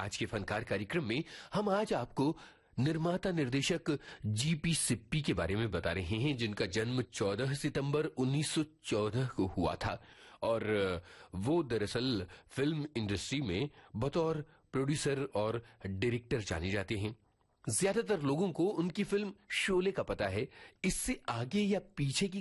आज के फनकार कार्यक्रम में हम आज आपको निर्माता निर्देशक जीपी सिप्पी के बारे में बता रहे हैं, जिनका जन्म 14 सितंबर 1914 को हुआ था और वो दरअसल फिल्म इंडस्ट्री में बतौर प्रोड्यूसर और डायरेक्टर जाने जाते हैं। ज्यादातर लोगों को उनकी फिल्म शोले का पता है। इससे आगे या पीछे की